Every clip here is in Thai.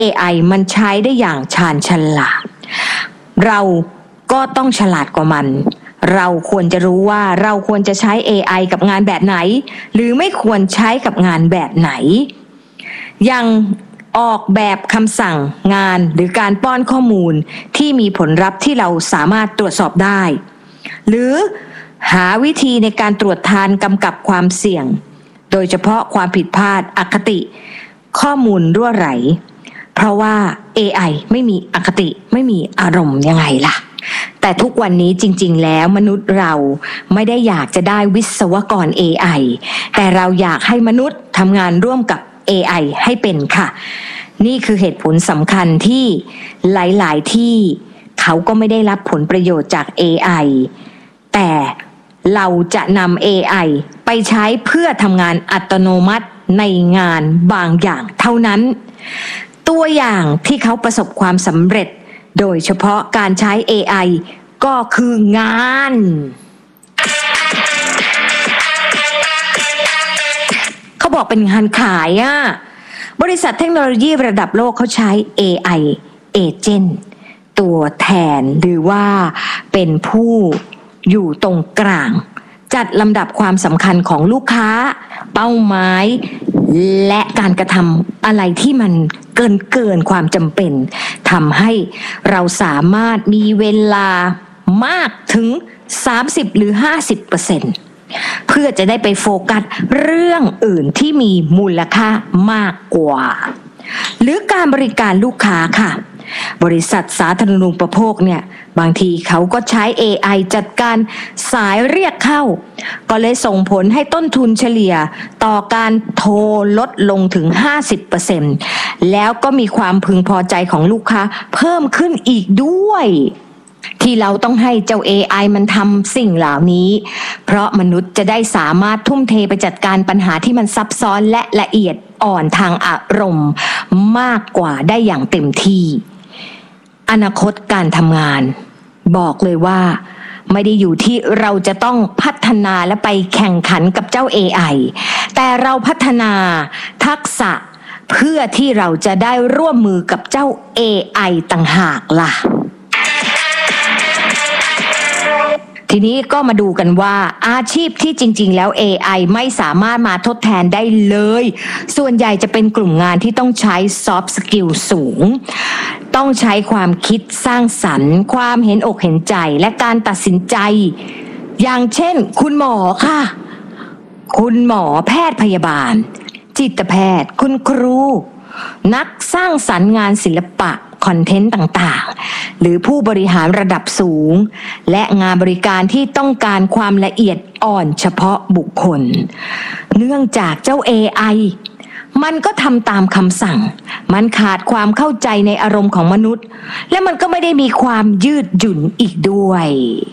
AI มันใช้ได้อย่างชาญฉลาดเราก็ต้องฉลาดกว่ามันเราควรจะรู้ว่าเราควรจะใช้ AI กับงานแบบไหนหรือไม่ควรใช้กับงานแบบไหนอย่างออกแบบคำสั่งงานหรือการป้อนข้อมูลที่มีผลลัพธ์ที่เราสามารถตรวจสอบได้หรือหาวิธีในการตรวจทานกำกับความเสี่ยงโดยเฉพาะความผิดพลาดอคติข้อมูลรั่วไหลเพราะว่า AI ไม่มีอคติไม่มีอารมณ์ยังไงล่ะแต่ทุกวันนี้จริงๆแล้วมนุษย์เราไม่ได้อยากจะได้วิศวกร AI แต่เราอยากให้มนุษย์ทำงานร่วมกับ AI ให้เป็นค่ะนี่คือเหตุผลสำคัญที่หลายๆที่เขาก็ไม่ได้รับผลประโยชน์จาก AI แต่เราจะนำ AI ไปใช้เพื่อทำงานอัตโนมัติในงานบางอย่างเท่านั้นตัวอย่างที่เขาประสบความสำเร็จโดยเฉพาะการใช้ AI ก็คืองานเขาบอกเป็นงานขายบริษัทเทคโนโลยีระดับโลกเขาใช้ AI Agent ตัวแทนหรือว่าเป็นผู้อยู่ตรงกลางจัดลำดับความสำคัญของลูกค้าเป้าหมายและการกระทำอะไรที่มันเกินความจำเป็นทำให้เราสามารถมีเวลามากถึง30หรือ 50%เพื่อจะได้ไปโฟกัสเรื่องอื่นที่มีมูลค่ามากกว่าหรือการบริการลูกค้าค่ะบริษัทสาธารณูปโภคเนี่ยบางทีเขาก็ใช้ AI จัดการสายเรียกเข้าก็เลยส่งผลให้ต้นทุนเฉลี่ยต่อการโทรลดลงถึง 50% แล้วก็มีความพึงพอใจของลูกค้าเพิ่มขึ้นอีกด้วยที่เราต้องให้เจ้า AI มันทำสิ่งเหล่านี้เพราะมนุษย์จะได้สามารถทุ่มเทไปจัดการปัญหาที่มันซับซ้อนและละเอียดอ่อนทางอารมณ์มากกว่าได้อย่างเต็มที่อนาคตการทำงานบอกเลยว่าไม่ได้อยู่ที่เราจะต้องพัฒนาและไปแข่งขันกับเจ้า AI แต่เราพัฒนาทักษะเพื่อที่เราจะได้ร่วมมือกับเจ้า AI ต่างหากล่ะทีนี้ก็มาดูกันว่าอาชีพที่จริงๆแล้ว AI ไม่สามารถมาทดแทนได้เลยส่วนใหญ่จะเป็นกลุ่มงานที่ต้องใช้ soft skill สูงต้องใช้ความคิดสร้างสรรค์ความเห็นอกเห็นใจและการตัดสินใจอย่างเช่นคุณหมอค่ะคุณหมอแพทย์พยาบาลจิตแพทย์คุณครูนักสร้างสรรค์งานศิลปะคอนเทนต์ต่างๆหรือผู้บริหารระดับสูงและงานบริการที่ต้องการความละเอียดอ่อนเฉพาะบุคคลเนื่องจากเจ้า AI มันก็ทำตามคำสั่งมันขาดความเข้าใจในอารมณ์ของมนุษย์และมันก็ไม่ได้มีความยืดหยุ่นอีกด้วย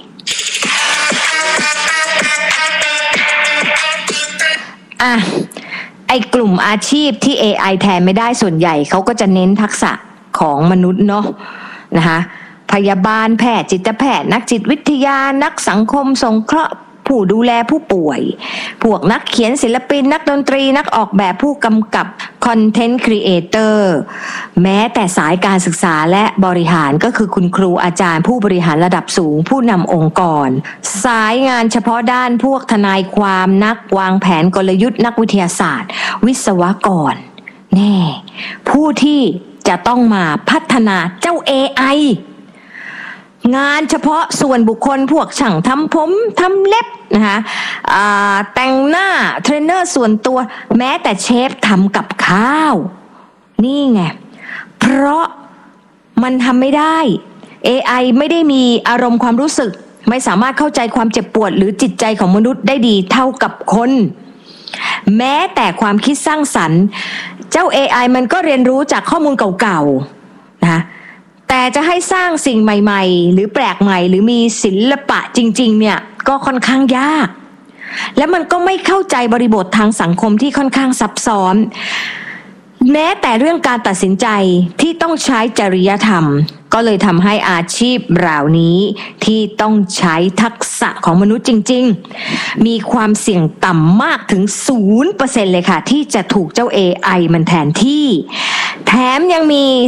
ไอ้กลุ่มอาชีพที่ AI แทนไม่ได้ส่วนใหญ่เขาก็จะเน้นทักษะของมนุษย์เนาะนะคะพยาบาลแพทย์จิตแพทย์นักจิตวิทยานักสังคมสงเคราะห์ผู้ดูแลผู้ป่วยพวกนักเขียนศิลปินนักดนตรีนักออกแบบผู้กำกับคอนเทนต์ครีเอเตอร์แม้แต่สายการศึกษาและบริหารก็คือคุณครูอาจารย์ผู้บริหารระดับสูงผู้นำองค์กรสายงานเฉพาะด้านพวกทนายความนักวางแผนกลยุทธ์นักวิทยาศาสตร์วิศวกรแน่ผู้ที่จะต้องมาพัฒนาเจ้า AI งานเฉพาะส่วนบุคคลพวกช่างทำผมทำเล็บนะคะแต่งหน้าเทรนเนอร์ส่วนตัวแม้แต่เชฟทำกับข้าวนี่ไงเพราะมันทำไม่ได้ AI ไม่ได้มีอารมณ์ความรู้สึกไม่สามารถเข้าใจความเจ็บปวดหรือจิตใจของมนุษย์ได้ดีเท่ากับคนแม้แต่ความคิดสร้างสรรค์เจ้า AI มันก็เรียนรู้จากข้อมูลเก่าๆนะแต่จะให้สร้างสิ่งใหม่ๆหรือแปลกใหม่หรือมีศิลปะจริงๆเนี่ยก็ค่อนข้างยากและมันก็ไม่เข้าใจบริบททางสังคมที่ค่อนข้างซับซ้อนแม้แต่เรื่องการตัดสินใจที่ต้องใช้จริยธรรมก็เลยทำให้อาชีพเหล่านี้ที่ต้องใช้ทักษะของมนุษย์จริงๆมีความเสี่ยงต่ำมากถึง 0% เลยค่ะที่จะถูกเจ้า AI มันแทนที่แถมยังมี